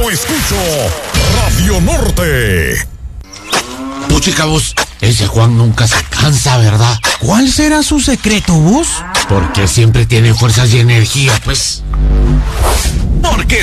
escucho Radio Norte. Puchica, vos, ese Juan nunca se cansa, ¿verdad? ¿Cuál será su secreto, vos? Porque siempre tiene fuerzas y energía, pues. Porque